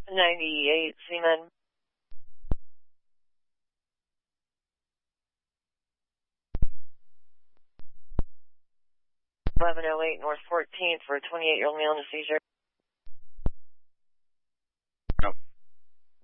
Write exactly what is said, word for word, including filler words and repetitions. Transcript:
ninety-eight Seaman. eleven oh eight North fourteenth for a twenty-eight-year-old male in a seizure.